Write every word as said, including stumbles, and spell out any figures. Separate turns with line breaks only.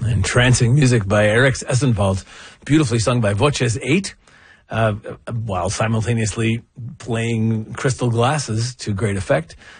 Entrancing music by Eric Essenwald, beautifully sung by Voces eight, uh, while simultaneously playing Crystal Glasses to great effect.